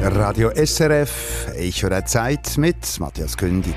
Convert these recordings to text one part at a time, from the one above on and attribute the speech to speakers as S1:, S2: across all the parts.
S1: Radio SRF, ich höre Zeit mit Matthias Kündig.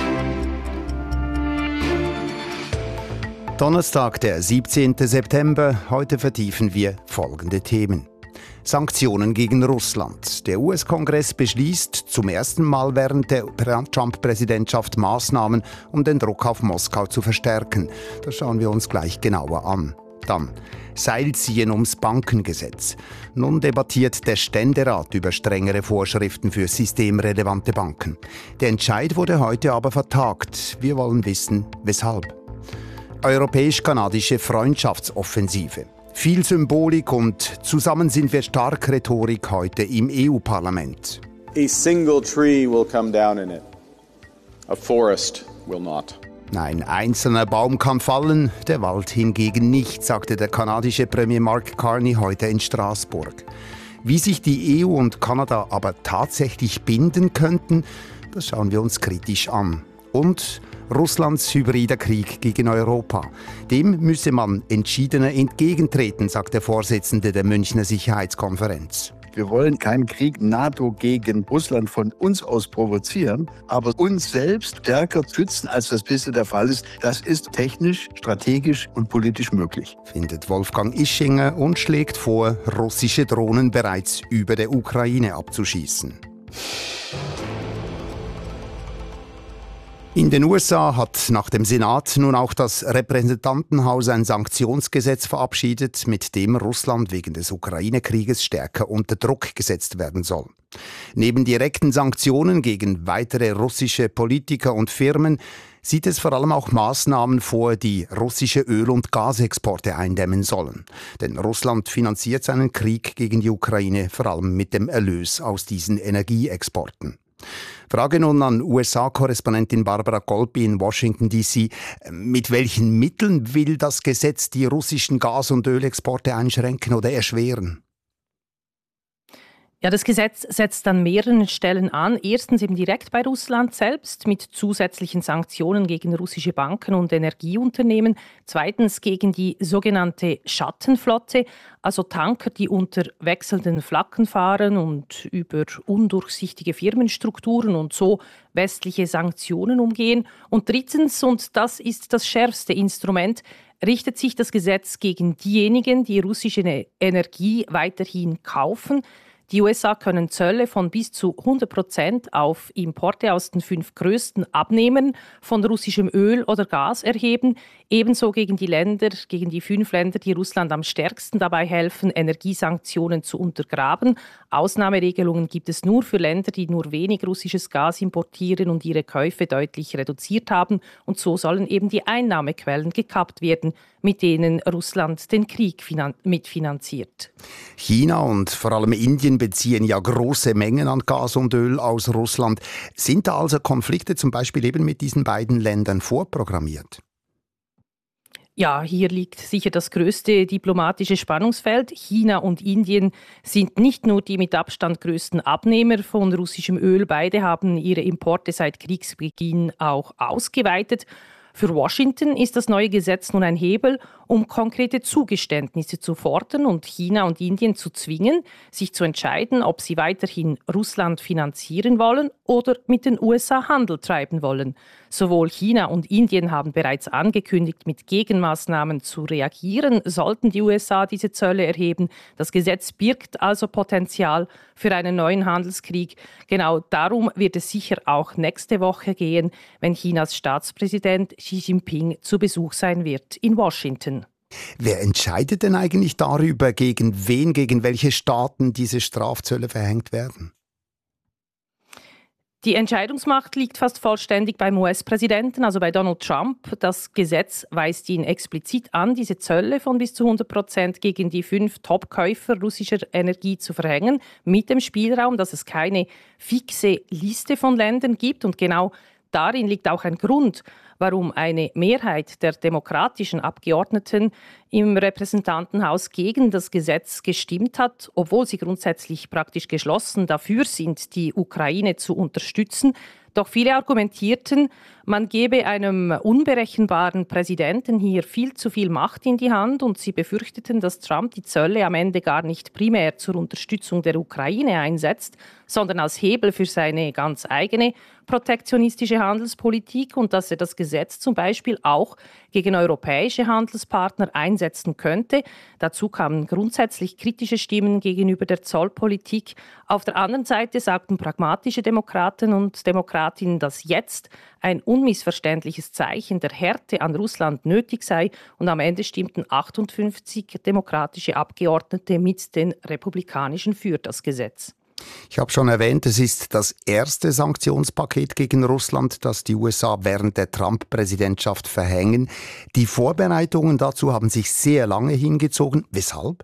S1: Donnerstag, der 17. September. Heute vertiefen wir folgende Themen. Sanktionen gegen Russland. Der US-Kongress beschließt zum ersten Mal während der Trump-Präsidentschaft Maßnahmen, um den Druck auf Moskau zu verstärken. Das schauen wir uns gleich genauer an. Dann Seilziehen ums Bankengesetz. Nun debattiert der Ständerat über strengere Vorschriften für systemrelevante Banken. Der Entscheid wurde heute aber vertagt. Wir wollen wissen, weshalb. Europäisch-kanadische Freundschaftsoffensive. Viel Symbolik und zusammen sind wir stark Rhetorik heute im EU-Parlament.
S2: A single tree will come down in it. A forest will not.
S1: Ein einzelner Baum kann fallen, der Wald hingegen nicht, sagte der kanadische Premier Mark Carney heute in Straßburg. Wie sich die EU und Kanada aber tatsächlich binden könnten, das schauen wir uns kritisch an. Und Russlands hybrider Krieg gegen Europa. Dem müsse man entschiedener entgegentreten, sagt der Vorsitzende der Münchner Sicherheitskonferenz.
S3: Wir wollen keinen Krieg NATO gegen Russland von uns aus provozieren, aber uns selbst stärker schützen, als das bisher der Fall ist. Das ist technisch, strategisch und politisch möglich.
S1: Findet Wolfgang Ischinger und schlägt vor, russische Drohnen bereits über der Ukraine abzuschießen. In den USA hat nach dem Senat nun auch das Repräsentantenhaus ein Sanktionsgesetz verabschiedet, mit dem Russland wegen des Ukraine-Krieges stärker unter Druck gesetzt werden soll. Neben direkten Sanktionen gegen weitere russische Politiker und Firmen sieht es vor allem auch Maßnahmen vor, die russische Öl- und Gasexporte eindämmen sollen. Denn Russland finanziert seinen Krieg gegen die Ukraine vor allem mit dem Erlös aus diesen Energieexporten. Frage nun an USA-Korrespondentin Barbara Golpi in Washington, D.C. Mit welchen Mitteln will das Gesetz die russischen Gas- und Ölexporte einschränken oder erschweren?
S4: Ja, das Gesetz setzt an mehreren Stellen an. Erstens eben direkt bei Russland selbst mit zusätzlichen Sanktionen gegen russische Banken und Energieunternehmen. Zweitens gegen die sogenannte Schattenflotte, also Tanker, die unter wechselnden Flaggen fahren und über undurchsichtige Firmenstrukturen und so westliche Sanktionen umgehen. Und drittens, und das ist das schärfste Instrument, richtet sich das Gesetz gegen diejenigen, die russische Energie weiterhin kaufen. Die USA können Zölle von bis zu 100% auf Importe aus den 5 größten Abnehmern von russischem Öl oder Gas erheben. Ebenso gegen die 5 Länder, die Russland am stärksten dabei helfen, Energiesanktionen zu untergraben. Ausnahmeregelungen gibt es nur für Länder, die nur wenig russisches Gas importieren und ihre Käufe deutlich reduziert haben. Und so sollen eben die Einnahmequellen gekappt werden, mit denen Russland den Krieg mitfinanziert.
S1: China und vor allem Indien beziehen ja große Mengen an Gas und Öl aus Russland. Sind da also Konflikte zum Beispiel eben mit diesen beiden Ländern vorprogrammiert?
S4: Ja, hier liegt sicher das größte diplomatische Spannungsfeld. China und Indien sind nicht nur die mit Abstand größten Abnehmer von russischem Öl. Beide haben ihre Importe seit Kriegsbeginn auch ausgeweitet. Für Washington ist das neue Gesetz nun ein Hebel, um konkrete Zugeständnisse zu fordern und China und Indien zu zwingen, sich zu entscheiden, ob sie weiterhin Russland finanzieren wollen oder mit den USA Handel treiben wollen. Sowohl China und Indien haben bereits angekündigt, mit Gegenmaßnahmen zu reagieren, sollten die USA diese Zölle erheben. Das Gesetz birgt also Potenzial für einen neuen Handelskrieg. Genau darum wird es sicher auch nächste Woche gehen, wenn Chinas Staatspräsident Xi Jinping zu Besuch sein wird in Washington.
S1: Wer entscheidet denn eigentlich darüber, gegen welche Staaten diese Strafzölle verhängt werden?
S4: Die Entscheidungsmacht liegt fast vollständig beim US-Präsidenten, also bei Donald Trump. Das Gesetz weist ihn explizit an, diese Zölle von bis zu 100% gegen die 5 Top-Käufer russischer Energie zu verhängen, mit dem Spielraum, dass es keine fixe Liste von Ländern gibt. Und genau darin liegt auch ein Grund, warum eine Mehrheit der demokratischen Abgeordneten im Repräsentantenhaus gegen das Gesetz gestimmt hat, obwohl sie grundsätzlich praktisch geschlossen dafür sind, die Ukraine zu unterstützen. Doch viele argumentierten, man gebe einem unberechenbaren Präsidenten hier viel zu viel Macht in die Hand und sie befürchteten, dass Trump die Zölle am Ende gar nicht primär zur Unterstützung der Ukraine einsetzt, sondern als Hebel für seine ganz eigene protektionistische Handelspolitik und dass er das Gesetz zum Beispiel auch gegen europäische Handelspartner einsetzen könnte. Dazu kamen grundsätzlich kritische Stimmen gegenüber der Zollpolitik. Auf der anderen Seite sagten pragmatische Demokraten und Demokratinnen, dass jetzt ein unmissverständliches Zeichen der Härte an Russland nötig sei und am Ende stimmten 58 demokratische Abgeordnete mit den Republikanischen für das Gesetz.
S1: Ich habe schon erwähnt, es ist das erste Sanktionspaket gegen Russland, das die USA während der Trump-Präsidentschaft verhängen. Die Vorbereitungen dazu haben sich sehr lange hingezogen. Weshalb?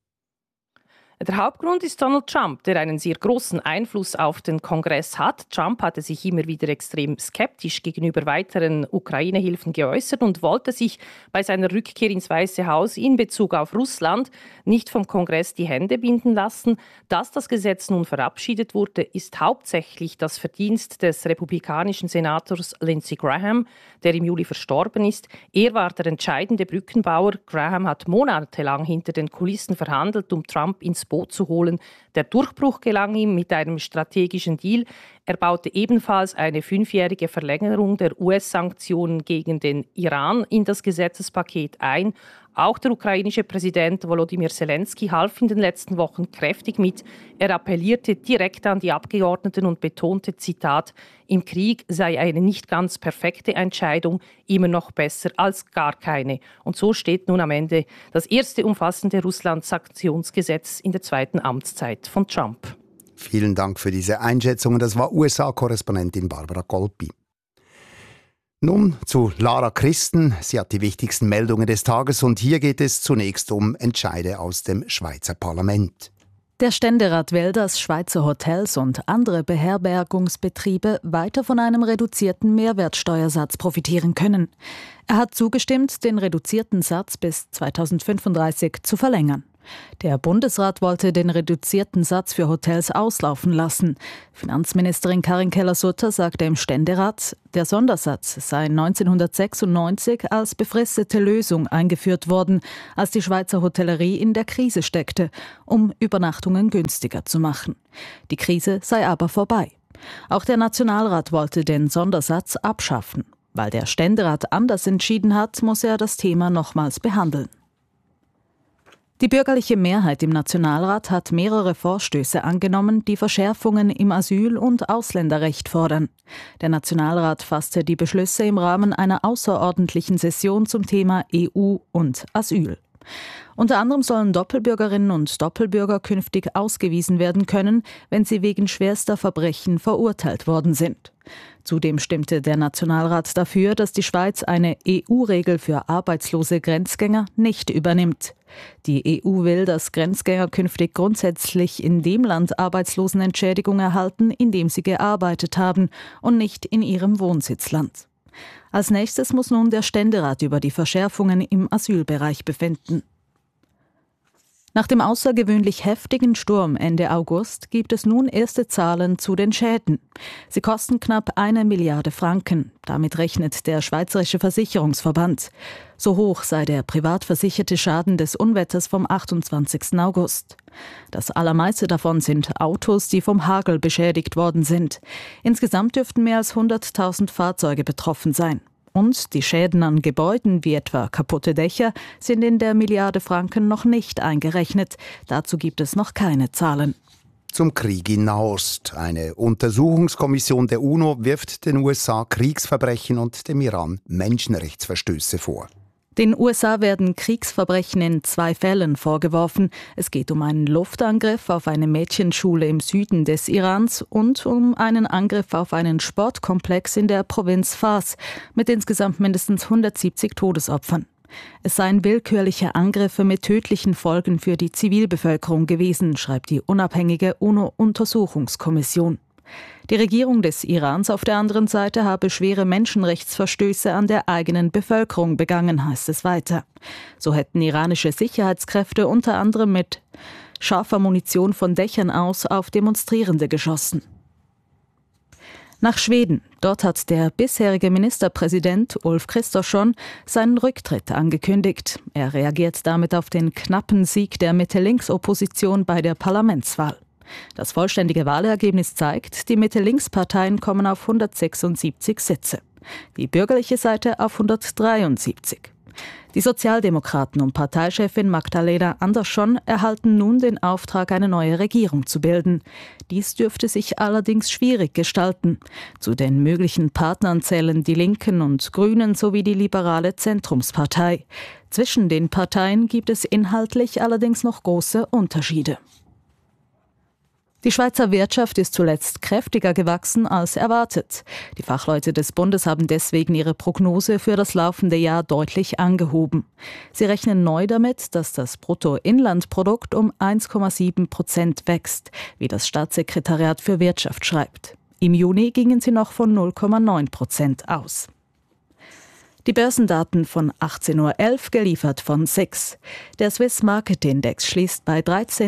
S4: Der Hauptgrund ist Donald Trump, der einen sehr großen Einfluss auf den Kongress hat. Trump hatte sich immer wieder extrem skeptisch gegenüber weiteren Ukraine-Hilfen geäußert und wollte sich bei seiner Rückkehr ins Weiße Haus in Bezug auf Russland nicht vom Kongress die Hände binden lassen. Dass das Gesetz nun verabschiedet wurde, ist hauptsächlich das Verdienst des republikanischen Senators Lindsey Graham, der im Juli verstorben ist. Er war der entscheidende Brückenbauer. Graham hat monatelang hinter den Kulissen verhandelt, um Trump ins Boot zu holen. Der Durchbruch gelang ihm mit einem strategischen Deal. Er baute ebenfalls eine 5-jährige Verlängerung der US-Sanktionen gegen den Iran in das Gesetzespaket ein. Auch der ukrainische Präsident Volodymyr Zelensky half in den letzten Wochen kräftig mit. Er appellierte direkt an die Abgeordneten und betonte, Zitat, im Krieg sei eine nicht ganz perfekte Entscheidung immer noch besser als gar keine. Und so steht nun am Ende das erste umfassende Russland-Sanktionsgesetz in der zweiten Amtszeit von Trump.
S1: Vielen Dank für diese Einschätzungen. Das war USA-Korrespondentin Barbara Golpi. Nun zu Lara Christen. Sie hat die wichtigsten Meldungen des Tages und hier geht es zunächst um Entscheide aus dem Schweizer Parlament.
S5: Der Ständerat will, dass Schweizer Hotels und andere Beherbergungsbetriebe weiter von einem reduzierten Mehrwertsteuersatz profitieren können. Er hat zugestimmt, den reduzierten Satz bis 2035 zu verlängern. Der Bundesrat wollte den reduzierten Satz für Hotels auslaufen lassen. Finanzministerin Karin Keller-Sutter sagte im Ständerat, der Sondersatz sei 1996 als befristete Lösung eingeführt worden, als die Schweizer Hotellerie in der Krise steckte, um Übernachtungen günstiger zu machen. Die Krise sei aber vorbei. Auch der Nationalrat wollte den Sondersatz abschaffen. Weil der Ständerat anders entschieden hat, muss er das Thema nochmals behandeln. Die bürgerliche Mehrheit im Nationalrat hat mehrere Vorstöße angenommen, die Verschärfungen im Asyl- und Ausländerrecht fordern. Der Nationalrat fasste die Beschlüsse im Rahmen einer außerordentlichen Session zum Thema EU und Asyl. Unter anderem sollen Doppelbürgerinnen und Doppelbürger künftig ausgewiesen werden können, wenn sie wegen schwerster Verbrechen verurteilt worden sind. Zudem stimmte der Nationalrat dafür, dass die Schweiz eine EU-Regel für arbeitslose Grenzgänger nicht übernimmt. Die EU will, dass Grenzgänger künftig grundsätzlich in dem Land Arbeitslosenentschädigung erhalten, in dem sie gearbeitet haben und nicht in ihrem Wohnsitzland. Als nächstes muss nun der Ständerat über die Verschärfungen im Asylbereich befinden. Nach dem außergewöhnlich heftigen Sturm Ende August gibt es nun erste Zahlen zu den Schäden. Sie kosten knapp 1 Milliarde Franken. Damit rechnet der Schweizerische Versicherungsverband. So hoch sei der privat versicherte Schaden des Unwetters vom 28. August. Das allermeiste davon sind Autos, die vom Hagel beschädigt worden sind. Insgesamt dürften mehr als 100.000 Fahrzeuge betroffen sein. Und die Schäden an Gebäuden wie etwa kaputte Dächer sind in der Milliarde Franken noch nicht eingerechnet. Dazu gibt es noch keine Zahlen.
S1: Zum Krieg in Nahost. Eine Untersuchungskommission der UNO wirft den USA Kriegsverbrechen und dem Iran Menschenrechtsverstöße vor.
S5: Den USA werden Kriegsverbrechen in 2 Fällen vorgeworfen. Es geht um einen Luftangriff auf eine Mädchenschule im Süden des Irans und um einen Angriff auf einen Sportkomplex in der Provinz Fars mit insgesamt mindestens 170 Todesopfern. Es seien willkürliche Angriffe mit tödlichen Folgen für die Zivilbevölkerung gewesen, schreibt die unabhängige UNO-Untersuchungskommission. Die Regierung des Irans auf der anderen Seite habe schwere Menschenrechtsverstöße an der eigenen Bevölkerung begangen, heißt es weiter. So hätten iranische Sicherheitskräfte unter anderem mit scharfer Munition von Dächern aus auf Demonstrierende geschossen. Nach Schweden. Dort hat der bisherige Ministerpräsident Ulf Kristersson seinen Rücktritt angekündigt. Er reagiert damit auf den knappen Sieg der Mitte-Links-Opposition bei der Parlamentswahl. Das vollständige Wahlergebnis zeigt, die Mitte-Links-Parteien kommen auf 176 Sitze. Die bürgerliche Seite auf 173. Die Sozialdemokraten und Parteichefin Magdalena Andersson erhalten nun den Auftrag, eine neue Regierung zu bilden. Dies dürfte sich allerdings schwierig gestalten. Zu den möglichen Partnern zählen die Linken und Grünen sowie die liberale Zentrumspartei. Zwischen den Parteien gibt es inhaltlich allerdings noch große Unterschiede. Die Schweizer Wirtschaft ist zuletzt kräftiger gewachsen als erwartet. Die Fachleute des Bundes haben deswegen ihre Prognose für das laufende Jahr deutlich angehoben. Sie rechnen neu damit, dass das Bruttoinlandprodukt um 1,7% wächst, wie das Staatssekretariat für Wirtschaft schreibt. Im Juni gingen sie noch von 0,9% aus. Die Börsendaten von 18.11 Uhr geliefert von SIX. Der Swiss Market Index schließt bei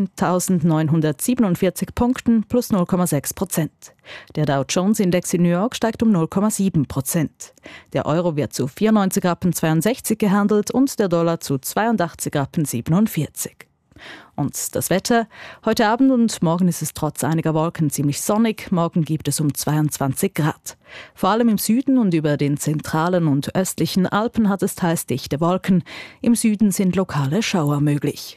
S5: 13.947 Punkten plus 0,6%. Der Dow Jones Index in New York steigt um 0,7%. Der Euro wird zu 94,62 Rappen gehandelt und der Dollar zu 82,47 Rappen. Und das Wetter? Heute Abend und morgen ist es trotz einiger Wolken ziemlich sonnig. Morgen gibt es um 22 Grad. Vor allem im Süden und über den zentralen und östlichen Alpen hat es teils dichte Wolken. Im Süden sind lokale Schauer möglich.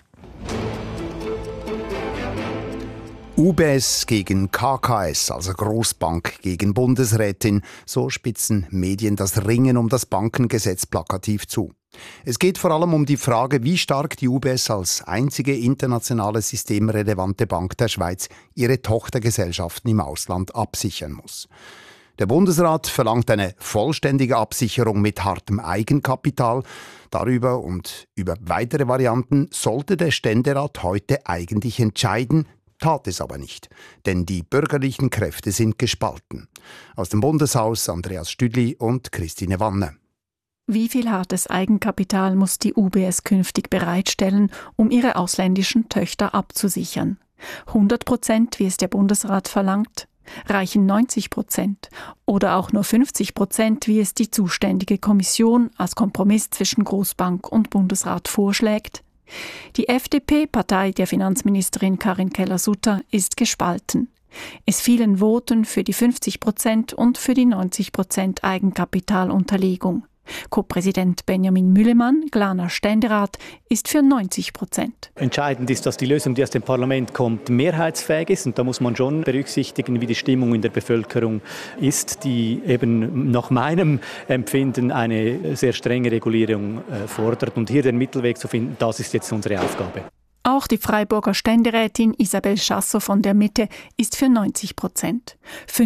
S1: UBS gegen KKS, also Großbank gegen Bundesrätin. So spitzen Medien das Ringen um das Bankengesetz plakativ zu. Es geht vor allem um die Frage, wie stark die UBS als einzige internationale systemrelevante Bank der Schweiz ihre Tochtergesellschaften im Ausland absichern muss. Der Bundesrat verlangt eine vollständige Absicherung mit hartem Eigenkapital. Darüber und über weitere Varianten sollte der Ständerat heute eigentlich entscheiden, tat es aber nicht, denn die bürgerlichen Kräfte sind gespalten. Aus dem Bundeshaus Andreas Stüdli und Christine Wanne.
S6: Wie viel hartes Eigenkapital muss die UBS künftig bereitstellen, um ihre ausländischen Töchter abzusichern? 100%, wie es der Bundesrat verlangt? Reichen 90% oder auch nur 50%, wie es die zuständige Kommission als Kompromiss zwischen Großbank und Bundesrat vorschlägt? Die FDP, Partei der Finanzministerin Karin Keller-Sutter, ist gespalten. Es fielen Voten für die 50% und für die 90% Eigenkapitalunterlegung. Co-Präsident Benjamin Müllemann, Glaner Ständerat, ist für 90%.
S7: Entscheidend ist, dass die Lösung, die aus dem Parlament kommt, mehrheitsfähig ist. Und da muss man schon berücksichtigen, wie die Stimmung in der Bevölkerung ist, die eben nach meinem Empfinden eine sehr strenge Regulierung fordert. Und hier den Mittelweg zu finden, das ist jetzt unsere Aufgabe.
S6: Auch die Freiburger Ständerätin Isabel Chasseau von der Mitte ist für 90%.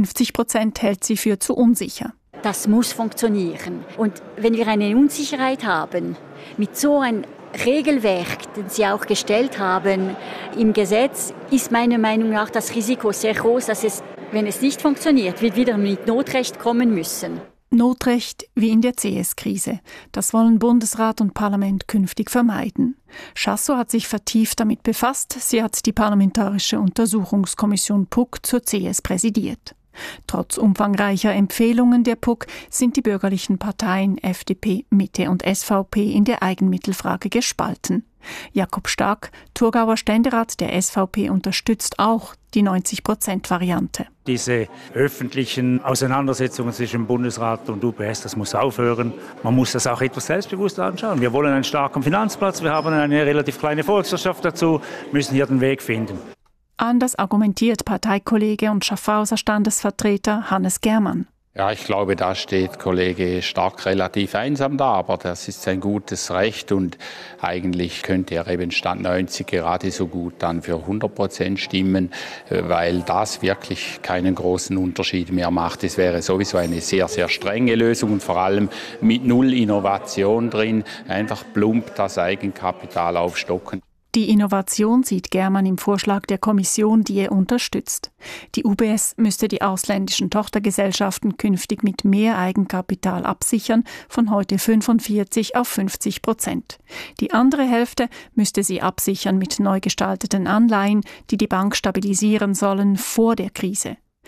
S6: 50% hält sie für zu unsicher.
S8: Das muss funktionieren. Und wenn wir eine Unsicherheit haben, mit so einem Regelwerk, den Sie auch gestellt haben, im Gesetz, ist meiner Meinung nach das Risiko sehr groß, dass es, wenn es nicht funktioniert, wird wieder mit Notrecht kommen müssen.
S6: Notrecht wie in der CS-Krise. Das wollen Bundesrat und Parlament künftig vermeiden. Chasseau hat sich vertieft damit befasst. Sie hat die Parlamentarische Untersuchungskommission PUC zur CS präsidiert. Trotz umfangreicher Empfehlungen der PUC sind die bürgerlichen Parteien FDP, Mitte und SVP in der Eigenmittelfrage gespalten. Jakob Stark, Thurgauer Ständerat der SVP, unterstützt auch die 90%-Variante.
S9: Diese öffentlichen Auseinandersetzungen zwischen Bundesrat und UBS, das muss aufhören. Man muss das auch etwas selbstbewusst anschauen. Wir wollen einen starken Finanzplatz, wir haben eine relativ kleine Volkswirtschaft dazu, müssen hier den Weg finden.
S6: Anders argumentiert Parteikollege und Schaffhauser Standesvertreter Hannes Germann.
S10: Ja, ich glaube, da steht Kollege Stark relativ einsam da, aber das ist sein gutes Recht und eigentlich könnte er eben Stand 90 gerade so gut dann für 100% stimmen, weil das wirklich keinen großen Unterschied mehr macht. Es wäre sowieso eine sehr, sehr strenge Lösung und vor allem mit null Innovation drin, einfach plump das Eigenkapital aufstocken.
S6: Die Innovation sieht Germann im Vorschlag der Kommission, die er unterstützt. Die UBS müsste die ausländischen Tochtergesellschaften künftig mit mehr Eigenkapital absichern, von heute 45 auf 50%. Die andere Hälfte müsste sie absichern mit neu gestalteten Anleihen, die die Bank stabilisieren sollen vor der Krise.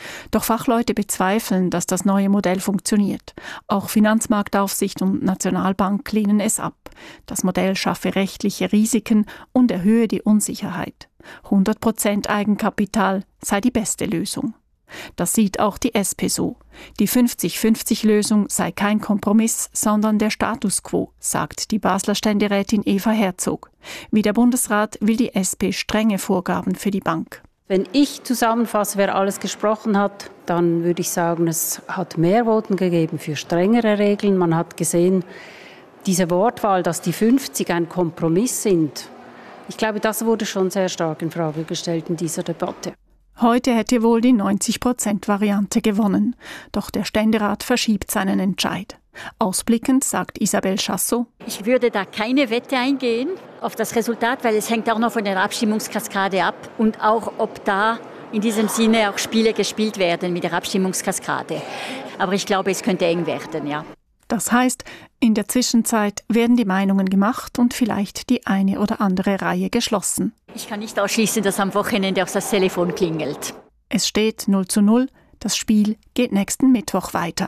S6: Doch Fachleute bezweifeln, dass das neue Modell funktioniert. Auch Finanzmarktaufsicht und Nationalbank lehnen es ab. Das Modell schaffe rechtliche Risiken und erhöhe die Unsicherheit. 100% Eigenkapital sei die beste Lösung. Das sieht auch die SP so. Die 50-50-Lösung sei kein Kompromiss, sondern der Status quo, sagt die Basler Ständerätin Eva Herzog. Wie der Bundesrat will die SP strenge Vorgaben für die Bank.
S11: Wenn ich zusammenfasse, wer alles gesprochen hat, dann würde ich sagen, es hat mehr Voten gegeben für strengere Regeln. Man hat gesehen, diese Wortwahl, dass die 50 ein Kompromiss sind, ich glaube, das wurde schon sehr stark in Frage gestellt in dieser Debatte.
S6: Heute hätte wohl die 90%-Variante gewonnen. Doch der Ständerat verschiebt seinen Entscheid. Ausblickend sagt Isabel Chassot:
S8: Ich würde da keine Wette eingehen auf das Resultat, weil es hängt auch noch von der Abstimmungskaskade ab und auch, ob da in diesem Sinne auch Spiele gespielt werden mit der Abstimmungskaskade. Aber ich glaube, es könnte eng werden, ja.
S6: Das heißt, in der Zwischenzeit werden die Meinungen gemacht und vielleicht die eine oder andere Reihe geschlossen.
S8: Ich kann nicht ausschließen, dass am Wochenende auch das Telefon klingelt.
S6: Es steht 0:0. Das Spiel geht nächsten Mittwoch weiter.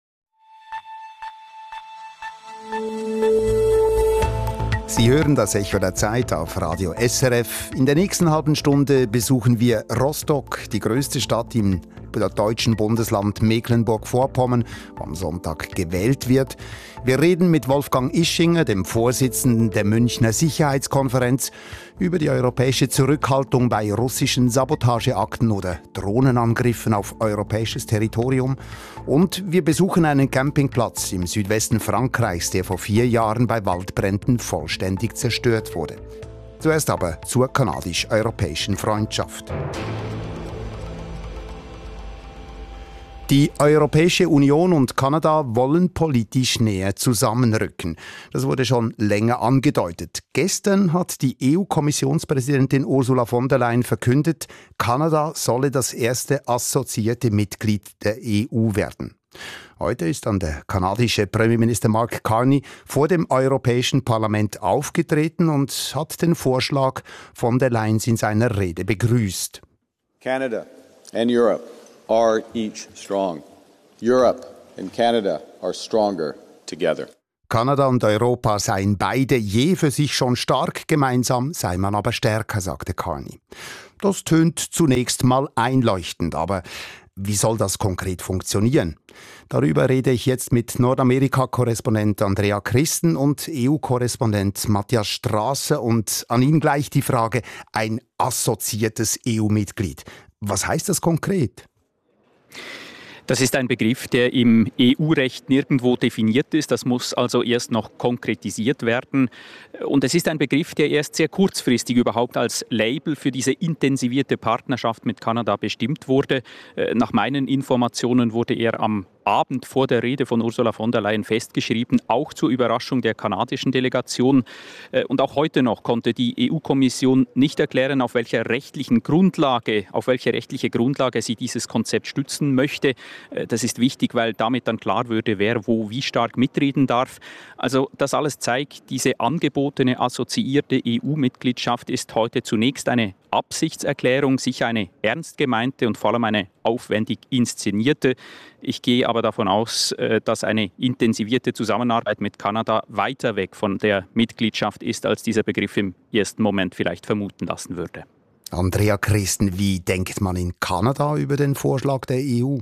S1: Sie hören das Echo der Zeit auf Radio SRF. In der nächsten halben Stunde besuchen wir Rostock, die größte Stadt im deutschen Bundesland Mecklenburg-Vorpommern, wo am Sonntag gewählt wird. Wir reden mit Wolfgang Ischinger, dem Vorsitzenden der Münchner Sicherheitskonferenz, über die europäische Zurückhaltung bei russischen Sabotageakten oder Drohnenangriffen auf europäisches Territorium. Und wir besuchen einen Campingplatz im Südwesten Frankreichs, der vor 4 Jahren bei Waldbränden vollständig zerstört wurde. Zuerst aber zur kanadisch-europäischen Freundschaft. Die Europäische Union und Kanada wollen politisch näher zusammenrücken. Das wurde schon länger angedeutet. Gestern hat die EU-Kommissionspräsidentin Ursula von der Leyen verkündet, Kanada solle das erste assoziierte Mitglied der EU werden. Heute ist dann der kanadische Premierminister Mark Carney vor dem Europäischen Parlament aufgetreten und hat den Vorschlag von der Leyen in seiner Rede begrüßt.
S2: Canada and Europe are each strong. Europe and Canada are stronger together.
S1: Kanada und Europa seien beide je für sich schon stark, gemeinsam sei man aber stärker, sagte Carney. Das tönt zunächst mal einleuchtend, aber wie soll das konkret funktionieren? Darüber rede ich jetzt mit Nordamerika-Korrespondent Andrea Christen und EU-Korrespondent Matthias Strasser und an ihn gleich die Frage, ein assoziiertes EU-Mitglied. Was heißt das konkret?
S12: Das ist ein Begriff, der im EU-Recht nirgendwo definiert ist. Das muss also erst noch konkretisiert werden. Und es ist ein Begriff, der erst sehr kurzfristig überhaupt als Label für diese intensivierte Partnerschaft mit Kanada bestimmt wurde. Nach meinen Informationen wurde er am Abend vor der Rede von Ursula von der Leyen festgeschrieben, auch zur Überraschung der kanadischen Delegation. Und auch heute noch konnte die EU-Kommission nicht erklären, auf welche rechtliche Grundlage sie dieses Konzept stützen möchte. Das ist wichtig, weil damit dann klar würde, wer wo wie stark mitreden darf. Also das alles zeigt, diese angebotene assoziierte EU-Mitgliedschaft ist heute zunächst eine Absichtserklärung, sicher eine ernst gemeinte und vor allem eine aufwendig inszenierte. Ich gehe aber davon aus, dass eine intensivierte Zusammenarbeit mit Kanada weiter weg von der Mitgliedschaft ist, als dieser Begriff im ersten Moment vielleicht vermuten lassen würde.
S1: Andrea Christen, wie denkt man in Kanada über den Vorschlag der EU?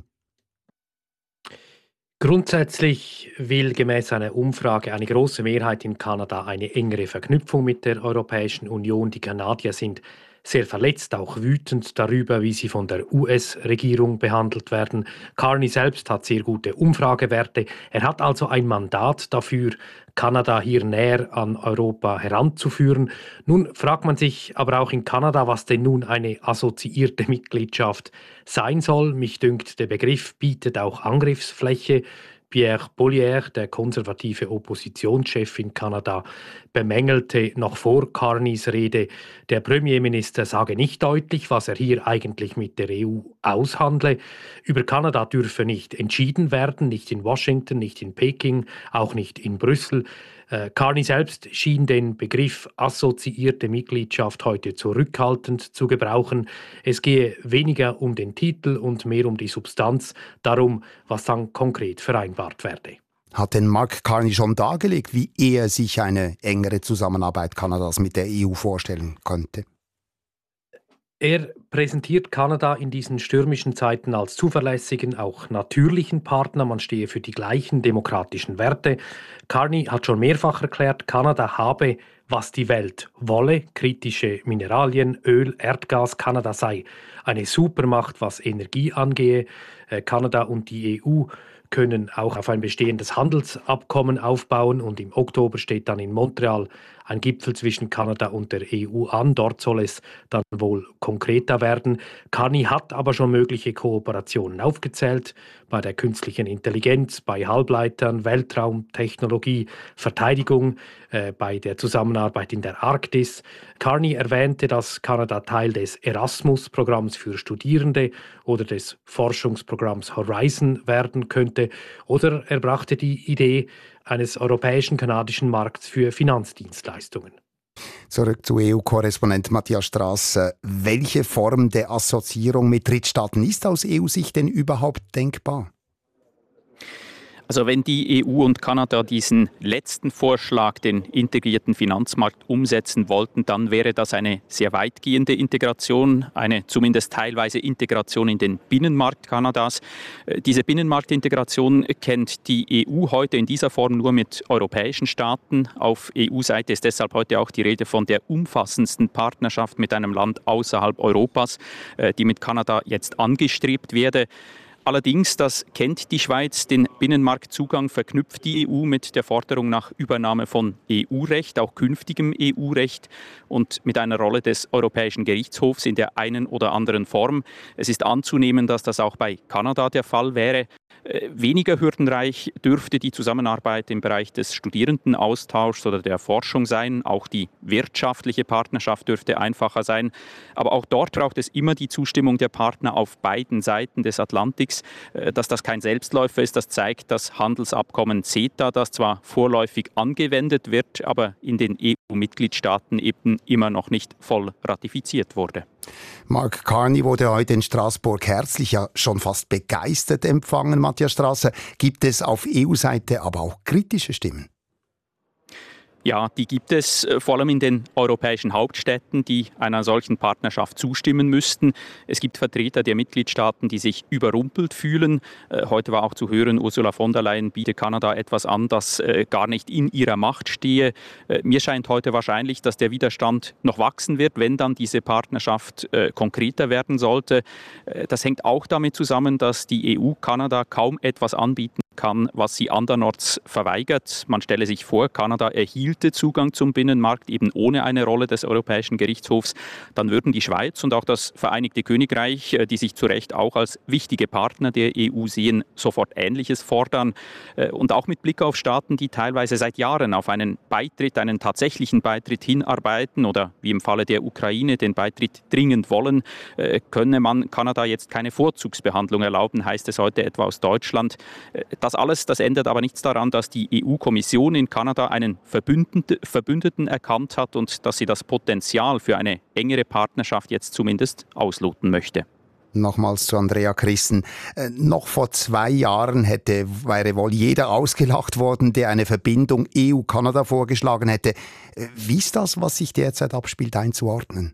S13: Grundsätzlich will gemäß einer Umfrage eine große Mehrheit in Kanada eine engere Verknüpfung mit der Europäischen Union. Die Kanadier sind sehr verletzt, auch wütend darüber, wie sie von der US-Regierung behandelt werden. Carney selbst hat sehr gute Umfragewerte. Er hat also ein Mandat dafür, Kanada hier näher an Europa heranzuführen. Nun fragt man sich aber auch in Kanada, was denn nun eine assoziierte Mitgliedschaft sein soll. Mich dünkt, der Begriff bietet auch Angriffsfläche. Pierre Poilievre, der konservative Oppositionschef in Kanada, bemängelte noch vor Carneys Rede, der Premierminister sage nicht deutlich, was er hier eigentlich mit der EU aushandle. Über Kanada dürfe nicht entschieden werden, nicht in Washington, nicht in Peking, auch nicht in Brüssel. Carney selbst schien den Begriff assoziierte Mitgliedschaft heute zurückhaltend zu gebrauchen. Es gehe weniger um den Titel und mehr um die Substanz, darum, was dann konkret vereinbart werde.
S1: Hat denn Mark Carney schon dargelegt, wie er sich eine engere Zusammenarbeit Kanadas mit der EU vorstellen könnte?
S13: Er präsentiert Kanada in diesen stürmischen Zeiten als zuverlässigen, auch natürlichen Partner. Man stehe für die gleichen demokratischen Werte. Carney hat schon mehrfach erklärt, Kanada habe, was die Welt wolle, kritische Mineralien, Öl, Erdgas. Kanada sei eine Supermacht, was Energie angehe. Kanada und die EU können auch auf ein bestehendes Handelsabkommen aufbauen und im Oktober steht dann in Montreal ein Gipfel zwischen Kanada und der EU an. Dort soll es dann wohl konkreter werden. Carney hat aber schon mögliche Kooperationen aufgezählt, bei der künstlichen Intelligenz, bei Halbleitern, Weltraumtechnologie, Verteidigung, bei der Zusammenarbeit in der Arktis. Carney erwähnte, dass Kanada Teil des Erasmus-Programms für Studierende oder des Forschungsprogramms Horizon werden könnte. Oder er brachte die Idee eines europäischen-kanadischen Markts für Finanzdienstleistungen.
S1: Zurück zu EU-Korrespondent Matthias Strass. Welche Form der Assoziierung mit Drittstaaten ist aus EU-Sicht denn überhaupt denkbar?
S12: Also wenn die EU und Kanada diesen letzten Vorschlag, den integrierten Finanzmarkt, umsetzen wollten, dann wäre das eine sehr weitgehende Integration, eine zumindest teilweise Integration in den Binnenmarkt Kanadas. Diese Binnenmarktintegration kennt die EU heute in dieser Form nur mit europäischen Staaten. Auf EU-Seite ist deshalb heute auch die Rede von der umfassendsten Partnerschaft mit einem Land außerhalb Europas, die mit Kanada jetzt angestrebt werde. Allerdings, das kennt die Schweiz, den Binnenmarktzugang verknüpft die EU mit der Forderung nach Übernahme von EU-Recht, auch künftigem EU-Recht und mit einer Rolle des Europäischen Gerichtshofs in der einen oder anderen Form. Es ist anzunehmen, dass das auch bei Kanada der Fall wäre. Weniger hürdenreich dürfte die Zusammenarbeit im Bereich des Studierendenaustauschs oder der Forschung sein. Auch die wirtschaftliche Partnerschaft dürfte einfacher sein. Aber auch dort braucht es immer die Zustimmung der Partner auf beiden Seiten des Atlantiks. Dass das kein Selbstläufer ist, das zeigt das Handelsabkommen CETA, das zwar vorläufig angewendet wird, aber in den EU-Mitgliedstaaten eben immer noch nicht voll ratifiziert wurde.
S1: Mark Carney wurde heute in Straßburg herzlich, ja schon fast begeistert empfangen. Matthias Strass, gibt es auf EU-Seite aber auch kritische Stimmen?
S12: Ja, die gibt es vor allem in den europäischen Hauptstädten, die einer solchen Partnerschaft zustimmen müssten. Es gibt Vertreter der Mitgliedstaaten, die sich überrumpelt fühlen. Heute war auch zu hören, Ursula von der Leyen bietet Kanada etwas an, das gar nicht in ihrer Macht stehe. Mir scheint heute wahrscheinlich, dass der Widerstand noch wachsen wird, wenn dann diese Partnerschaft konkreter werden sollte. Das hängt auch damit zusammen, dass die EU Kanada kaum etwas anbieten kann, was sie andernorts verweigert. Man stelle sich vor, Kanada erhielte Zugang zum Binnenmarkt eben ohne eine Rolle des Europäischen Gerichtshofs. Dann würden die Schweiz und auch das Vereinigte Königreich, die sich zu Recht auch als wichtige Partner der EU sehen, sofort Ähnliches fordern. Und auch mit Blick auf Staaten, die teilweise seit Jahren auf einen Beitritt, einen tatsächlichen Beitritt hinarbeiten oder wie im Falle der Ukraine den Beitritt dringend wollen, könne man Kanada jetzt keine Vorzugsbehandlung erlauben, heißt es heute etwa aus Deutschland. Das alles, das ändert aber nichts daran, dass die EU-Kommission in Kanada einen Verbündeten erkannt hat und dass sie das Potenzial für eine engere Partnerschaft jetzt zumindest ausloten möchte.
S1: Nochmals zu Andrea Christen. Noch vor 2 Jahren wäre wohl jeder ausgelacht worden, der eine Verbindung EU-Kanada vorgeschlagen hätte. Wie ist das, was sich derzeit abspielt, einzuordnen?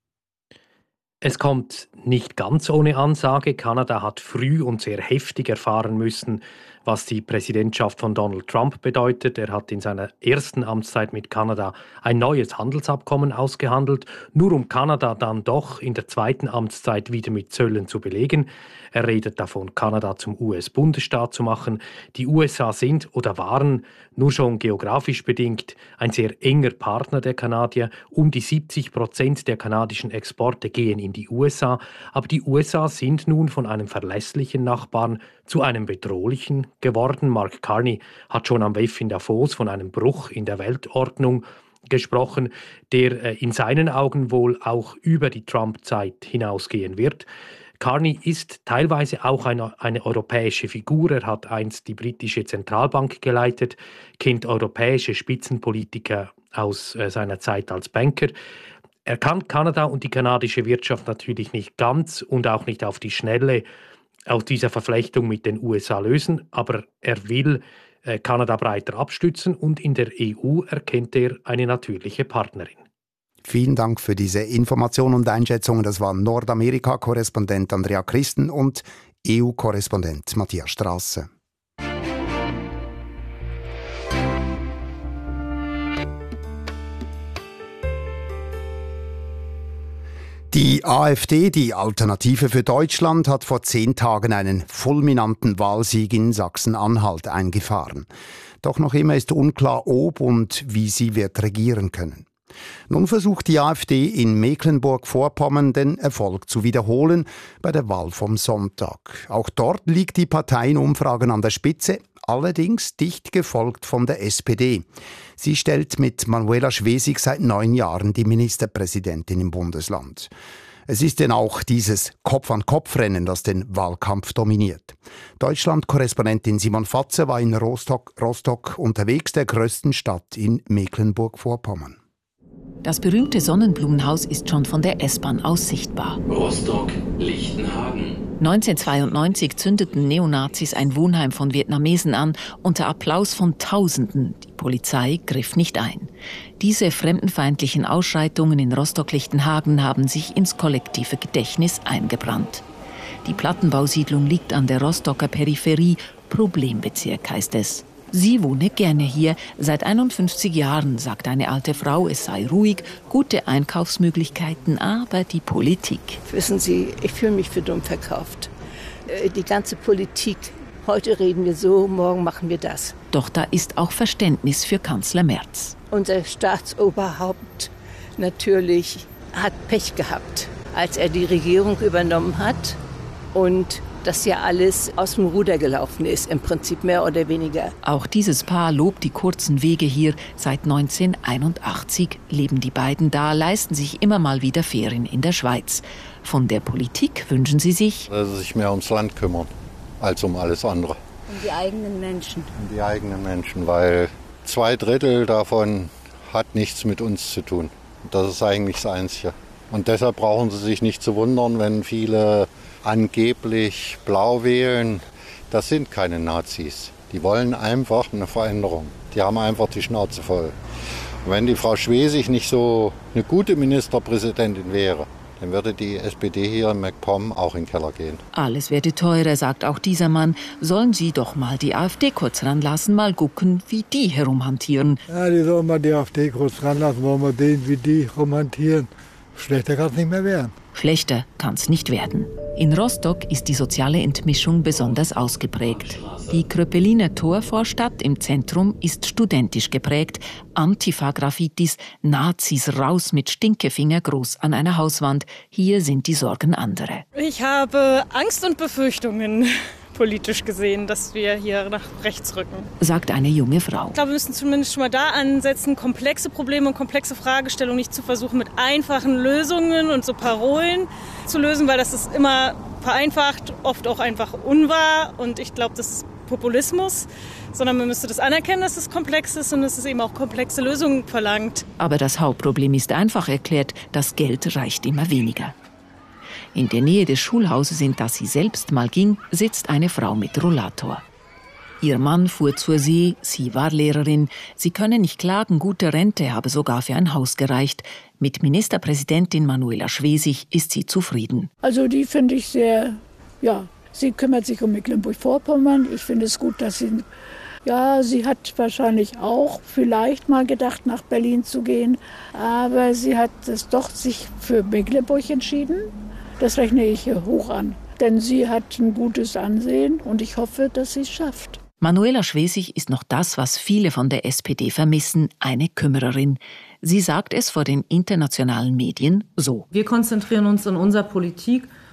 S13: Es kommt nicht ganz ohne Ansage. Kanada hat früh und sehr heftig erfahren müssen, was die Präsidentschaft von Donald Trump bedeutet. Er hat in seiner ersten Amtszeit mit Kanada ein neues Handelsabkommen ausgehandelt, nur um Kanada dann doch in der zweiten Amtszeit wieder mit Zöllen zu belegen. Er redet davon, Kanada zum US-Bundesstaat zu machen. Die USA sind oder waren nur schon geografisch bedingt ein sehr enger Partner der Kanadier. Um die 70% der kanadischen Exporte gehen in die USA. Aber die USA sind nun von einem verlässlichen Nachbarn zu einem bedrohlichen geworden. Mark Carney hat schon am WEF in Davos von einem Bruch in der Weltordnung gesprochen, der in seinen Augen wohl auch über die Trump-Zeit hinausgehen wird. Carney ist teilweise auch eine europäische Figur. Er hat einst die britische Zentralbank geleitet, kennt europäische Spitzenpolitiker aus seiner Zeit als Banker. Er kann Kanada und die kanadische Wirtschaft natürlich nicht ganz und auch nicht auf die Schnelle aus dieser Verflechtung mit den USA lösen, aber er will Kanada breiter abstützen und in der EU erkennt er eine natürliche Partnerin.
S1: Vielen Dank für diese Informationen und Einschätzungen. Das waren Nordamerika-Korrespondent Andrea Christen und EU-Korrespondent Matthias Strasser. Die AfD, die Alternative für Deutschland, hat vor 10 Tagen einen fulminanten Wahlsieg in Sachsen-Anhalt eingefahren. Doch noch immer ist unklar, ob und wie sie wird regieren können. Nun versucht die AfD in Mecklenburg-Vorpommern den Erfolg zu wiederholen bei der Wahl vom Sonntag. Auch dort liegt die Partei in Umfragen an der Spitze, allerdings dicht gefolgt von der SPD. Sie stellt mit Manuela Schwesig seit 9 Jahren die Ministerpräsidentin im Bundesland. Es ist denn auch dieses Kopf-an-Kopf-Rennen, das den Wahlkampf dominiert. Deutschland-Korrespondentin Simon Fatzer war in Rostock unterwegs, der größten Stadt in Mecklenburg-Vorpommern.
S14: Das berühmte Sonnenblumenhaus ist schon von der S-Bahn aus sichtbar.
S15: Rostock-Lichtenhagen.
S14: 1992 zündeten Neonazis ein Wohnheim von Vietnamesen an, unter Applaus von Tausenden. Die Polizei griff nicht ein. Diese fremdenfeindlichen Ausschreitungen in Rostock-Lichtenhagen haben sich ins kollektive Gedächtnis eingebrannt. Die Plattenbausiedlung liegt an der Rostocker Peripherie, Problembezirk heißt es. Sie wohne gerne hier. Seit 51 Jahren, sagt eine alte Frau, es sei ruhig, gute Einkaufsmöglichkeiten, aber die Politik.
S16: Wissen Sie, ich fühle mich für dumm verkauft. Die ganze Politik, heute reden wir so, morgen machen wir das.
S14: Doch da ist auch Verständnis für Kanzler Merz.
S16: Unser Staatsoberhaupt natürlich hat Pech gehabt, als er die Regierung übernommen hat und dass ja alles aus dem Ruder gelaufen ist, im Prinzip mehr oder weniger.
S14: Auch dieses Paar lobt die kurzen Wege hier. Seit 1981 leben die beiden da, leisten sich immer mal wieder Ferien in der Schweiz. Von der Politik wünschen sie sich,
S17: dass sie sich mehr ums Land kümmern, als um alles andere.
S16: Um die eigenen Menschen.
S17: Um die eigenen Menschen, weil 2/3 davon hat nichts mit uns zu tun. Das ist eigentlich das Einzige. Und deshalb brauchen sie sich nicht zu wundern, wenn viele angeblich blau wählen. Das sind keine Nazis. Die wollen einfach eine Veränderung. Die haben einfach die Schnauze voll. Und wenn die Frau Schwesig nicht so eine gute Ministerpräsidentin wäre, dann würde die SPD hier in MacPom auch in den Keller gehen.
S14: Alles werde teurer, sagt auch dieser Mann. Sollen Sie doch mal die AfD kurz ranlassen, mal gucken, wie die herumhantieren.
S18: Ja, die sollen mal die AfD kurz ranlassen, wollen wir sehen, wie die rumhantieren. Schlechter kann es nicht mehr werden.
S14: Schlechter kann es nicht werden. In Rostock ist die soziale Entmischung besonders ausgeprägt. Die Kröpeliner Torvorstadt im Zentrum ist studentisch geprägt. Antifa-Graffitis, Nazis raus mit Stinkefinger groß an einer Hauswand. Hier sind die Sorgen andere.
S19: Ich habe Angst und Befürchtungen, politisch gesehen, dass wir hier nach rechts rücken,
S14: sagt eine junge Frau.
S19: Ich glaube, wir müssen zumindest schon mal da ansetzen, komplexe Probleme und komplexe Fragestellungen nicht zu versuchen, mit einfachen Lösungen und so Parolen zu lösen, weil das ist immer vereinfacht, oft auch einfach unwahr und ich glaube, das ist Populismus, sondern man müsste das anerkennen, dass es komplex ist und dass es eben auch komplexe Lösungen verlangt.
S14: Aber das Hauptproblem ist einfach erklärt, das Geld reicht immer weniger. In der Nähe des Schulhauses, in das sie selbst mal ging, sitzt eine Frau mit Rollator. Ihr Mann fuhr zur See, sie war Lehrerin. Sie könne nicht klagen, gute Rente habe sogar für ein Haus gereicht. Ministerpräsidentin Manuela Schwesig ist sie zufrieden.
S20: Also die finde ich sehr, sie kümmert sich um Mecklenburg-Vorpommern. Ich finde es gut, dass sie hat wahrscheinlich auch vielleicht mal gedacht, nach Berlin zu gehen. Aber sie hat es doch sich für Mecklenburg entschieden. Das rechne ich hoch an, denn sie hat ein gutes Ansehen und ich hoffe, dass sie es schafft.
S14: Manuela Schwesig ist noch das, was viele von der SPD vermissen, eine Kümmererin. Sie sagt es vor den internationalen Medien so.
S21: Wir konzentrieren uns in unserer Politik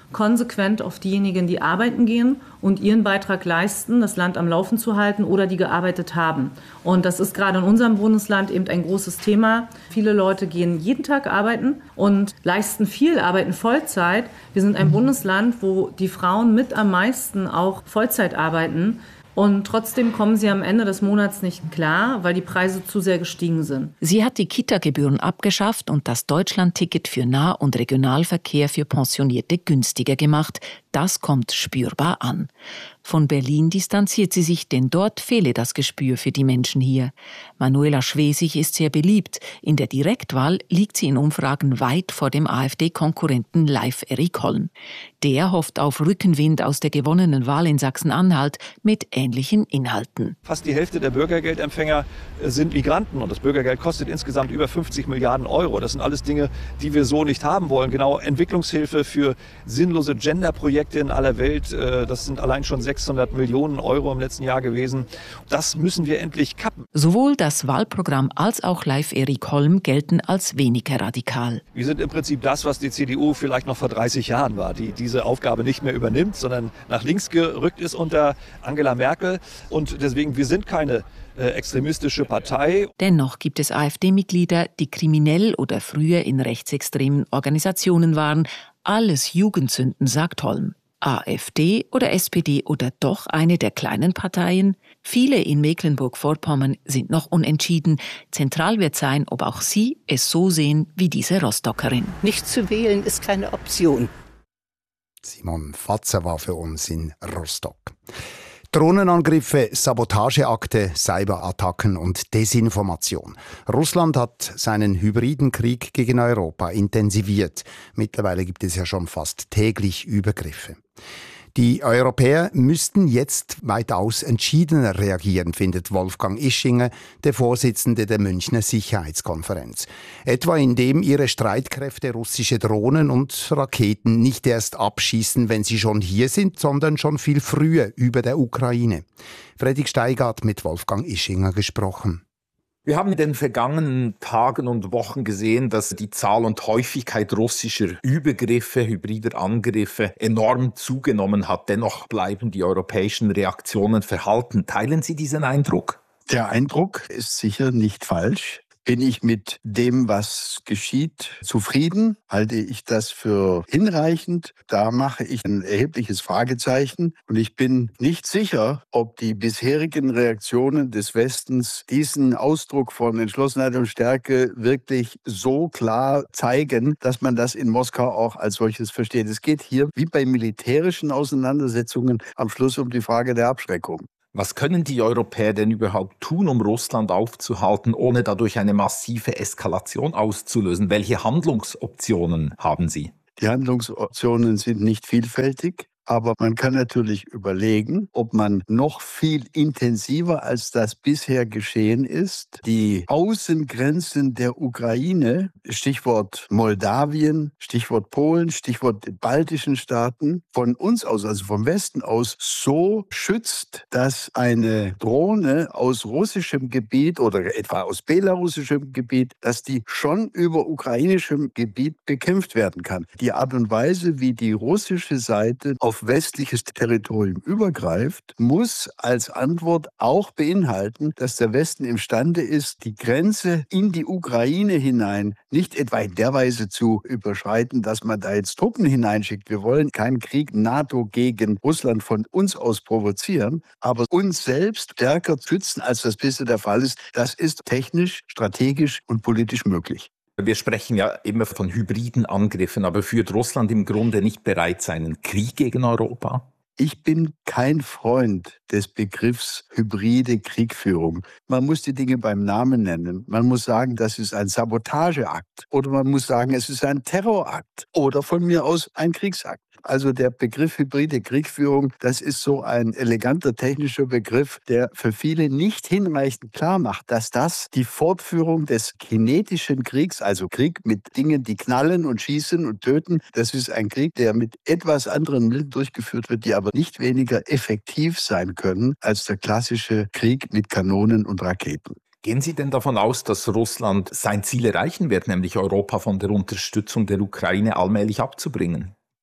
S21: konsequent auf diejenigen, die arbeiten gehen und ihren Beitrag leisten, das Land am Laufen zu halten oder die gearbeitet haben. Und das ist gerade in unserem Bundesland eben ein großes Thema. Viele Leute gehen jeden Tag arbeiten und leisten viel, arbeiten Vollzeit. Wir sind ein Bundesland, wo die Frauen mit am meisten auch Vollzeit arbeiten. Und trotzdem kommen sie am Ende des Monats nicht klar, weil die Preise zu sehr gestiegen sind.
S14: Sie hat die Kita-Gebühren abgeschafft und das Deutschland-Ticket für Nah- und Regionalverkehr für Pensionierte günstiger gemacht. Das kommt spürbar an. Von Berlin distanziert sie sich, denn dort fehle das Gespür für die Menschen hier. Manuela Schwesig ist sehr beliebt. In der Direktwahl liegt sie in Umfragen weit vor dem AfD-Konkurrenten Leif Erik Holm. Der hofft auf Rückenwind aus der gewonnenen Wahl in Sachsen-Anhalt mit ähnlichen Inhalten.
S22: Fast die Hälfte der Bürgergeldempfänger sind Migranten und das Bürgergeld kostet insgesamt über 50 Milliarden Euro. Das sind alles Dinge, die wir so nicht haben wollen. Genau, Entwicklungshilfe für sinnlose Genderprojekte in aller Welt, das sind allein schon 600 Millionen Euro im letzten Jahr gewesen. Das müssen wir endlich kappen.
S14: Sowohl das Wahlprogramm als auch Leif Erik Holm gelten als weniger radikal.
S22: Wir sind im Prinzip das, was die CDU vielleicht noch vor 30 Jahren war, die diese Aufgabe nicht mehr übernimmt, sondern nach links gerückt ist unter Angela Merkel. Und deswegen, wir sind keine extremistische Partei.
S14: Dennoch gibt es AfD-Mitglieder, die kriminell oder früher in rechtsextremen Organisationen waren. Alles Jugendsünden, sagt Holm. AfD oder SPD oder doch eine der kleinen Parteien? Viele in Mecklenburg-Vorpommern sind noch unentschieden. Zentral wird sein, ob auch sie es so sehen wie diese Rostockerin.
S16: Nicht zu wählen ist keine Option.
S1: Simon Fatzer war für uns in Rostock. Drohnenangriffe, Sabotageakte, Cyberattacken und Desinformation. Russland hat seinen hybriden Krieg gegen Europa intensiviert. Mittlerweile gibt es ja schon fast täglich Übergriffe. Die Europäer müssten jetzt weitaus entschiedener reagieren, findet Wolfgang Ischinger, der Vorsitzende der Münchner Sicherheitskonferenz. Etwa indem ihre Streitkräfte russische Drohnen und Raketen nicht erst abschießen, wenn sie schon hier sind, sondern schon viel früher über der Ukraine. Fredrik Steiger hat mit Wolfgang Ischinger gesprochen.
S23: Wir haben in den vergangenen Tagen und Wochen gesehen, dass die Zahl und Häufigkeit russischer Übergriffe, hybrider Angriffe enorm zugenommen hat. Dennoch bleiben die europäischen Reaktionen verhalten. Teilen Sie diesen Eindruck?
S3: Der Eindruck ist sicher nicht falsch. Bin ich mit dem, was geschieht, zufrieden? Halte ich das für hinreichend? Da mache ich ein erhebliches Fragezeichen. Und ich bin nicht sicher, ob die bisherigen Reaktionen des Westens diesen Ausdruck von Entschlossenheit und Stärke wirklich so klar zeigen, dass man das in Moskau auch als solches versteht. Es geht hier, wie bei militärischen Auseinandersetzungen, am Schluss um die Frage der Abschreckung.
S23: Was können die Europäer denn überhaupt tun, um Russland aufzuhalten, ohne dadurch eine massive Eskalation auszulösen? Welche Handlungsoptionen haben sie?
S3: Die Handlungsoptionen sind nicht vielfältig. Aber man kann natürlich überlegen, ob man noch viel intensiver, als das bisher geschehen ist, die Außengrenzen der Ukraine, Stichwort Moldawien, Stichwort Polen, Stichwort baltischen Staaten, von uns aus, also vom Westen aus, so schützt, dass eine Drohne aus russischem Gebiet oder etwa aus belarussischem Gebiet, dass die schon über ukrainischem Gebiet bekämpft werden kann. Die Art und Weise, wie die russische Seite auf westliches Territorium übergreift, muss als Antwort auch beinhalten, dass der Westen imstande ist, die Grenze in die Ukraine hinein nicht etwa in der Weise zu überschreiten, dass man da jetzt Truppen hineinschickt. Wir wollen keinen Krieg NATO gegen Russland von uns aus provozieren, aber uns selbst stärker schützen, als das bisher der Fall ist. Das ist technisch, strategisch und politisch möglich.
S23: Wir sprechen ja immer von hybriden Angriffen, aber führt Russland im Grunde nicht bereits einen Krieg gegen Europa?
S3: Ich bin kein Freund des Begriffs hybride Kriegführung. Man muss die Dinge beim Namen nennen. Man muss sagen, das ist ein Sabotageakt. Oder man muss sagen, es ist ein Terrorakt. Oder von mir aus ein Kriegsakt. Also der Begriff hybride Kriegführung, das ist so ein eleganter technischer Begriff, der für viele nicht hinreichend klar macht, dass das die Fortführung des kinetischen Kriegs, also Krieg mit Dingen, die knallen und schießen und töten, das ist ein Krieg, der mit etwas anderen Mitteln durchgeführt wird, die aber nicht weniger effektiv sein können als der klassische Krieg mit Kanonen und Raketen.
S23: Gehen Sie denn davon aus, dass Russland sein Ziel erreichen wird, nämlich Europa von der Unterstützung der Ukraine allmählich abzubringen?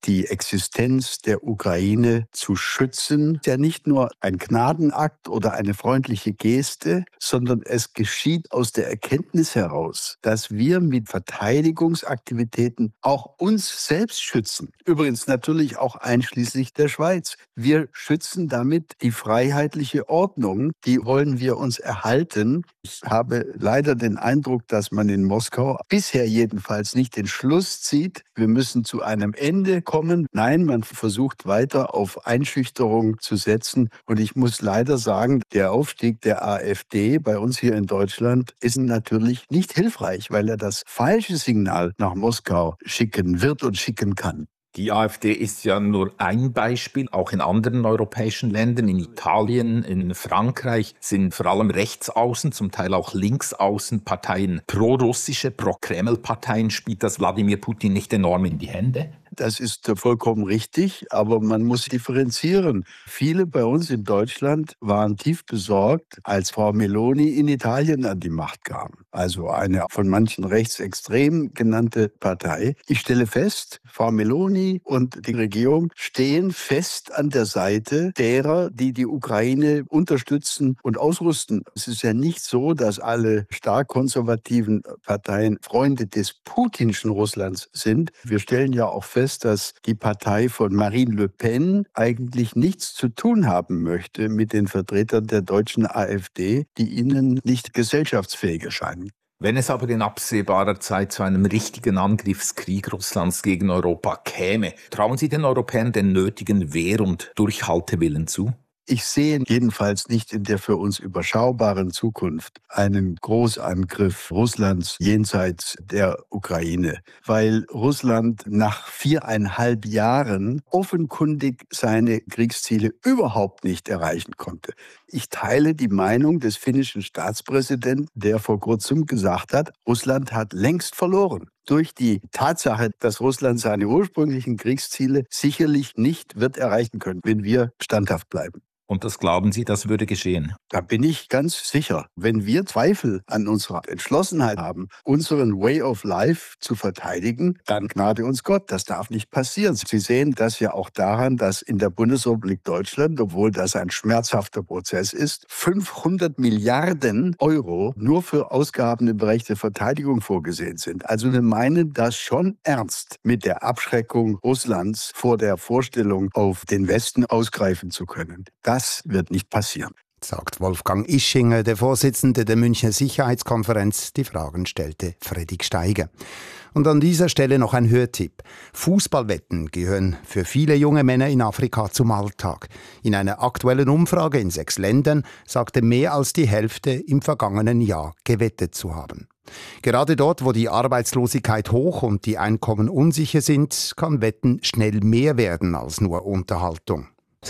S3: die Existenz der Ukraine zu schützen. Ja, nicht nur ein Gnadenakt oder eine freundliche Geste, sondern es geschieht aus der Erkenntnis heraus, dass wir mit Verteidigungsaktivitäten auch uns selbst schützen. Übrigens natürlich auch einschließlich der Schweiz. Wir schützen damit die freiheitliche Ordnung, die wollen wir uns erhalten. Ich habe leider den Eindruck, dass man in Moskau bisher jedenfalls nicht den Schluss zieht, wir müssen zu einem Ende kommen. Nein, man versucht weiter auf Einschüchterung zu setzen. Und ich muss leider sagen, der Aufstieg der AfD bei uns hier in Deutschland ist natürlich nicht hilfreich, weil er das falsche Signal nach Moskau schicken wird und schicken kann.
S23: Die AfD ist ja nur ein Beispiel. Auch in anderen europäischen Ländern, in Italien, in Frankreich, sind vor allem Rechtsaußen, zum Teil auch Linksaußenparteien, pro-russische, pro-Kreml-Parteien. Spielt das Wladimir Putin nicht enorm in die Hände?
S3: Das ist vollkommen richtig, aber man muss differenzieren. Viele bei uns in Deutschland waren tief besorgt, als Frau Meloni in Italien an die Macht kam. Also eine von manchen rechtsextrem genannte Partei. Ich stelle fest, Frau Meloni und die Regierung stehen fest an der Seite derer, die die Ukraine unterstützen und ausrüsten. Es ist ja nicht so, dass alle stark konservativen Parteien Freunde des putinschen Russlands sind. Wir stellen ja auch fest, dass die Partei von Marine Le Pen eigentlich nichts zu tun haben möchte mit den Vertretern der deutschen AfD, die ihnen nicht gesellschaftsfähig erscheinen.
S23: Wenn es aber in absehbarer Zeit zu einem richtigen Angriffskrieg Russlands gegen Europa käme, trauen Sie den Europäern den nötigen Wehr- und Durchhaltewillen zu?
S3: Ich sehe jedenfalls nicht in der für uns überschaubaren Zukunft einen Großangriff Russlands jenseits der Ukraine, weil Russland nach 4,5 Jahren offenkundig seine Kriegsziele überhaupt nicht erreichen konnte. Ich teile die Meinung des finnischen Staatspräsidenten, der vor kurzem gesagt hat, Russland hat längst verloren. Durch die Tatsache, dass Russland seine ursprünglichen Kriegsziele sicherlich nicht wird erreichen können, wenn wir standhaft bleiben.
S23: Und das glauben Sie, das würde geschehen?
S3: Da bin ich ganz sicher. Wenn wir Zweifel an unserer Entschlossenheit haben, unseren Way of Life zu verteidigen, dann gnade uns Gott. Das darf nicht passieren. Sie sehen das ja auch daran, dass in der Bundesrepublik Deutschland, obwohl das ein schmerzhafter Prozess ist, 500 Milliarden Euro nur für Ausgaben im Bereich der Verteidigung vorgesehen sind. Also wir meinen das schon ernst mit der Abschreckung Russlands vor der Vorstellung, auf den Westen ausgreifen zu können. Das wird nicht passieren,
S1: sagt Wolfgang Ischinger, der Vorsitzende der Münchner Sicherheitskonferenz. Die Fragen stellte Fredrik Steiger. Und an dieser Stelle noch ein Hörtipp. Fußballwetten gehören für viele junge Männer in Afrika zum Alltag. In einer aktuellen Umfrage in 6 Ländern sagte mehr als die Hälfte im vergangenen Jahr gewettet zu haben. Gerade dort, wo die Arbeitslosigkeit hoch und die Einkommen unsicher sind, kann Wetten schnell mehr werden als nur Unterhaltung.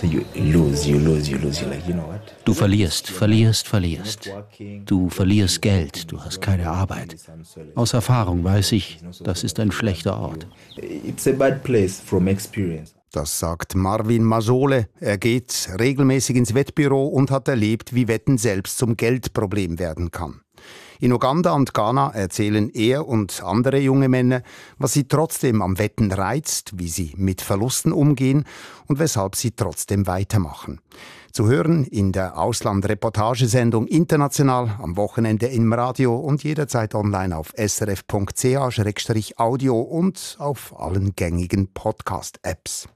S4: Du verlierst. Du verlierst Geld, du hast keine Arbeit. Aus Erfahrung weiß ich, das ist ein schlechter Ort.
S1: Das sagt Marvin Masole. Er geht regelmäßig ins Wettbüro und hat erlebt, wie Wetten selbst zum Geldproblem werden kann. In Uganda und Ghana erzählen er und andere junge Männer, was sie trotzdem am Wetten reizt, wie sie mit Verlusten umgehen und weshalb sie trotzdem weitermachen. Zu hören in der Ausland-Reportagesendung International am Wochenende im Radio und jederzeit online auf srf.ch/audio und auf allen gängigen Podcast-Apps.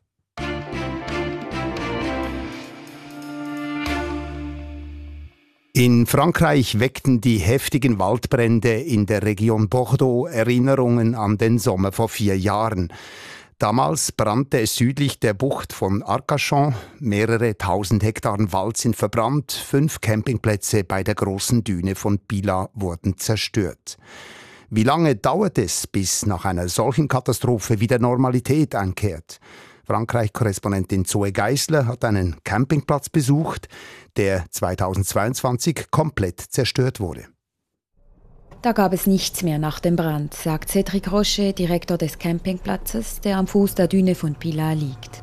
S1: In Frankreich weckten die heftigen Waldbrände in der Region Bordeaux Erinnerungen an den Sommer vor 4 Jahren. Damals brannte es südlich der Bucht von Arcachon. Mehrere 1000 Hektar Wald sind verbrannt. 5 Campingplätze bei der großen Düne von Pila wurden zerstört. Wie lange dauert es, bis nach einer solchen Katastrophe wieder Normalität einkehrt? Frankreich-Korrespondentin Zoe Geisler hat einen Campingplatz besucht, der 2022 komplett zerstört wurde.
S5: Da gab es nichts mehr nach dem Brand, sagt Cédric Rocher, Direktor des Campingplatzes, der am Fuß der Düne von Pila liegt.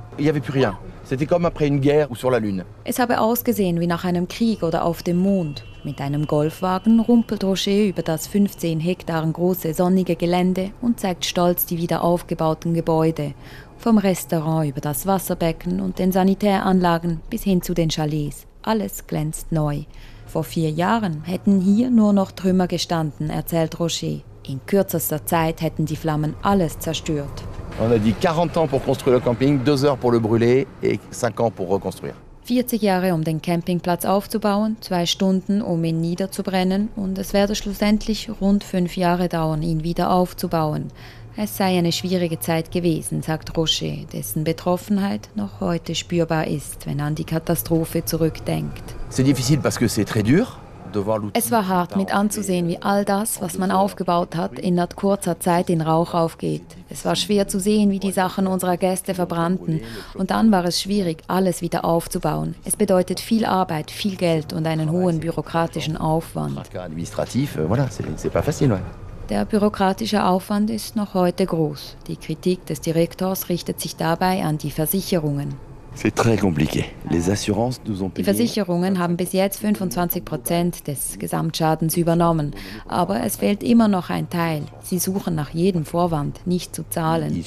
S5: Es habe ausgesehen wie nach einem Krieg oder auf dem Mond. Mit einem Golfwagen rumpelt Rocher über das 15 Hektar große sonnige Gelände und zeigt stolz die wieder aufgebauten Gebäude. Vom Restaurant über das Wasserbecken und den Sanitäranlagen bis hin zu den Chalets. Alles glänzt neu. Vor 4 Jahren hätten hier nur noch Trümmer gestanden, erzählt Roger. In kürzester Zeit hätten die Flammen alles zerstört.
S7: On a dit 40 ans pour construire le camping, 2 heures pour le brûler et 5 ans pour reconstruire.
S5: 40 Jahre, um den Campingplatz aufzubauen, 2 Stunden, um ihn niederzubrennen, und es werde schlussendlich rund 5 Jahre dauern, ihn wieder aufzubauen. Es sei eine schwierige Zeit gewesen, sagt Roger, dessen Betroffenheit noch heute spürbar ist, wenn er an die Katastrophe zurückdenkt.
S7: C'est difficile parce que c'est très dur.
S5: Es war hart mit anzusehen, wie all das, was man aufgebaut hat, innerhalb kurzer Zeit in Rauch aufgeht. Es war schwer zu sehen, wie die Sachen unserer Gäste verbrannten. Und dann war es schwierig, alles wieder aufzubauen. Es bedeutet viel Arbeit, viel Geld und einen hohen bürokratischen Aufwand. Der bürokratische Aufwand ist noch heute groß. Die Kritik des Direktors richtet sich dabei an die Versicherungen. Die Versicherungen haben bis jetzt 25% des Gesamtschadens übernommen. Aber es fehlt immer noch ein Teil. Sie suchen nach jedem Vorwand, nicht zu zahlen.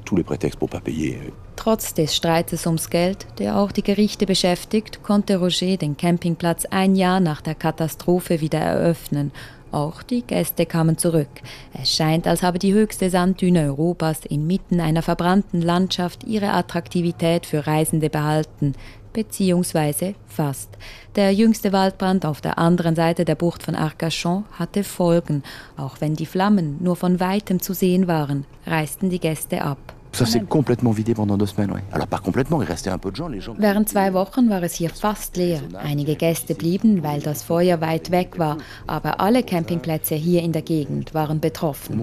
S5: Trotz des Streites ums Geld, der auch die Gerichte beschäftigt, konnte Roger den Campingplatz 1 Jahr nach der Katastrophe wieder eröffnen. Auch die Gäste kamen zurück. Es scheint, als habe die höchste Sanddüne Europas inmitten einer verbrannten Landschaft ihre Attraktivität für Reisende behalten, beziehungsweise fast. Der jüngste Waldbrand auf der anderen Seite der Bucht von Arcachon hatte Folgen. Auch wenn die Flammen nur von weitem zu sehen waren, reisten die Gäste ab. Während 2 Wochen war es hier fast leer. Einige Gäste blieben, weil das Feuer weit weg war. Aber alle Campingplätze hier in der Gegend waren betroffen.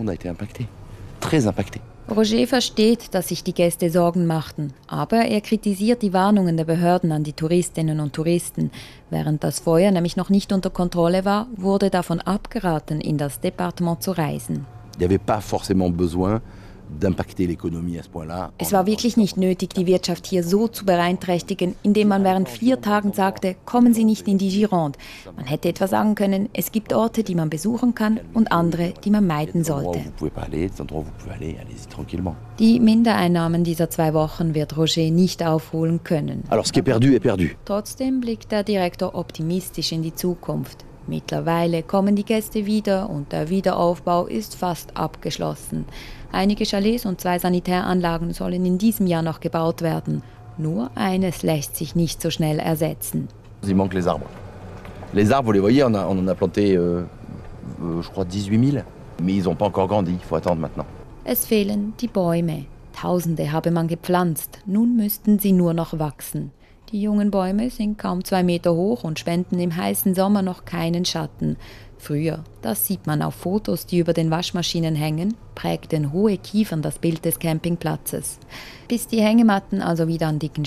S5: Roger versteht, dass sich die Gäste Sorgen machten. Aber er kritisiert die Warnungen der Behörden an die Touristinnen und Touristen. Während das Feuer nämlich noch nicht unter Kontrolle war, wurde davon abgeraten, in das Departement zu reisen. Es war wirklich nicht nötig, die Wirtschaft hier so zu beeinträchtigen, indem man während 4 Tagen sagte, kommen Sie nicht in die Gironde. Man hätte etwa sagen können, es gibt Orte, die man besuchen kann und andere, die man meiden sollte. Die Mindereinnahmen dieser 2 Wochen wird Roger nicht aufholen können. Trotzdem blickt der Direktor optimistisch in die Zukunft. Mittlerweile kommen die Gäste wieder und der Wiederaufbau ist fast abgeschlossen. Einige Chalets und 2 Sanitäranlagen sollen in diesem Jahr noch gebaut werden. Nur eines lässt sich nicht so schnell ersetzen.
S7: Il manque les arbres. Les arbres, vous les voyez, on en a planté, je crois, 18 000. Mais ils n'ont pas encore grandi, il faut attendre maintenant.
S5: Es fehlen die Bäume. Tausende habe man gepflanzt, nun müssten sie nur noch wachsen. Die jungen Bäume sind kaum 2 Meter hoch und spenden im heißen Sommer noch keinen Schatten. Früher, das sieht man auf Fotos, die über den Waschmaschinen hängen, prägten hohe Kiefern das Bild des Campingplatzes. Bis die Hängematten also wieder an dicken